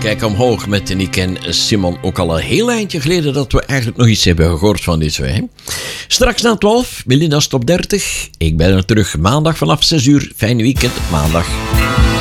Kijk omhoog met Nick en Simon. Ook al een heel eindje geleden dat we eigenlijk nog iets hebben gehoord van dit twee. Straks na 12, Melinda's Top 30. Ik ben er terug maandag vanaf 6 uur. Fijn weekend, maandag.